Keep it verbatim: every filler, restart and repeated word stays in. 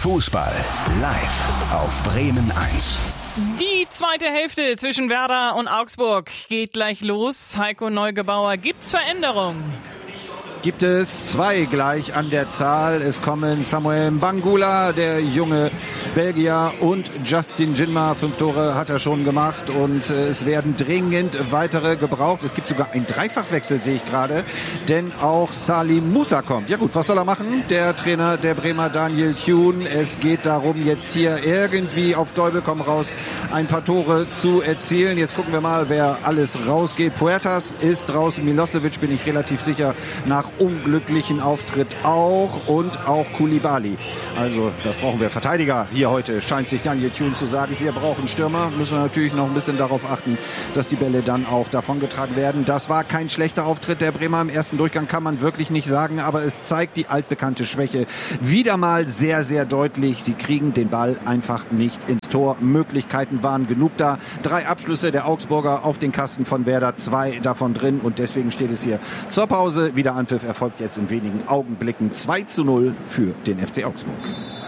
Fußball live auf Bremen eins. Die zweite Hälfte zwischen Werder und Augsburg geht gleich los. Heiko Neugebauer, gibt's Veränderungen? Gibt es zwei gleich an der Zahl. Es kommen Samuel Mbangula, der junge Belgier, und Justin Jinma. Fünf Tore hat er schon gemacht und äh, es werden dringend weitere gebraucht. Es gibt sogar einen Dreifachwechsel, sehe ich gerade, denn auch Salim Musa kommt. Ja gut, was soll er machen? Der Trainer der Bremer, Daniel Thune. Es geht darum, jetzt hier irgendwie auf Teufel komm raus ein paar Tore zu erzielen. Jetzt gucken wir mal, wer alles rausgeht. Puertas ist draußen, Milosevic bin ich relativ sicher nach unglücklichen Auftritt auch, und auch Koulibaly. Also das brauchen wir. Verteidiger hier heute, scheint sich Daniel Thune zu sagen. Wir brauchen Stürmer, müssen wir natürlich noch ein bisschen darauf achten, dass die Bälle dann auch davongetragen werden. Das war kein schlechter Auftritt der Bremer im ersten Durchgang, kann man wirklich nicht sagen, aber es zeigt die altbekannte Schwäche wieder mal sehr, sehr deutlich. Sie kriegen den Ball einfach nicht ins Tor. Möglichkeiten waren genug da. Drei Abschlüsse der Augsburger auf den Kasten von Werder, zwei davon drin, und deswegen steht es hier zur Pause. Wieder Anpfiff erfolgt jetzt in wenigen Augenblicken. zwei zu null für den F C Augsburg.